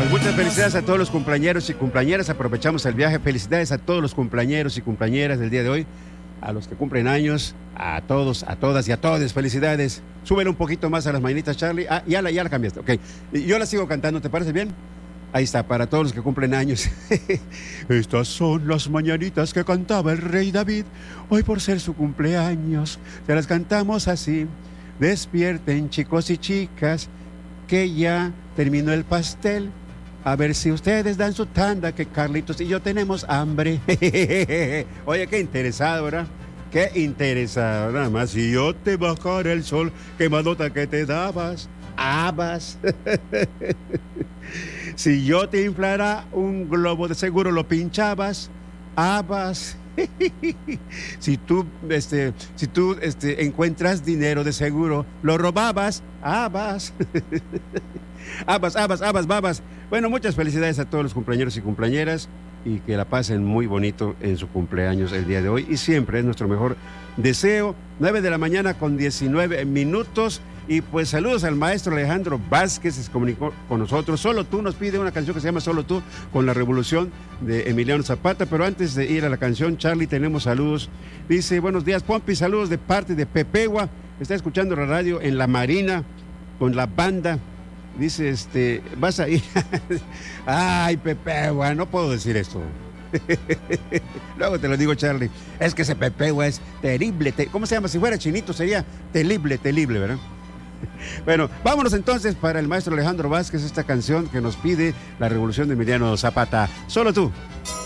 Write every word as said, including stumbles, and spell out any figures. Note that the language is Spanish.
Pues muchas felicidades a todos los cumpleañeros y cumpleañeras. Aprovechamos el viaje. Felicidades a todos los cumpleañeros y cumpleañeras del día de hoy. A los que cumplen años, a todos, a todas y a todos, felicidades. Súbele un poquito más a las mañanitas, Charlie. Ah, ya la, ya la cambiaste, ok. Yo la sigo cantando, ¿te parece bien? Ahí está, para todos los que cumplen años. Estas son las mañanitas que cantaba el rey David. Hoy por ser su cumpleaños, se las cantamos así. Despierten, chicos y chicas, que ya terminó el pastel. A ver si ustedes dan su tanda, que Carlitos y yo tenemos hambre. Oye, qué interesado, ¿verdad? Qué interesado. Nada más, si yo te bajara el sol, qué manota que te dabas. Habas. Si yo te inflara un globo, de seguro lo pinchabas. Habas. Si tú, este, si tú este, encuentras dinero, de seguro lo robabas. Habas. Habas, habas, habas, babas. Bueno, muchas felicidades a todos los cumpleañeros y cumpleañeras y que la pasen muy bonito en su cumpleaños el día de hoy y siempre es nuestro mejor deseo. nueve de la mañana con diecinueve minutos y pues saludos al maestro Alejandro Vázquez, se comunicó con nosotros. Solo Tú nos pide una canción que se llama Solo Tú con la Revolución de Emiliano Zapata, pero antes de ir a la canción, Charlie, tenemos saludos. Dice, buenos días, Pompi, saludos de parte de Pepegua, está escuchando la radio en La Marina con la banda. Dice, este, vas a ir. Ay, Pepegua, no puedo decir esto. Luego te lo digo, Charlie. Es que ese Pepegua es terrible. Te... ¿Cómo se llama? Si fuera chinito sería terrible, terrible, ¿verdad? Bueno, vámonos entonces para el maestro Alejandro Vázquez, esta canción que nos pide la Revolución de Emiliano Zapata. Solo Tú.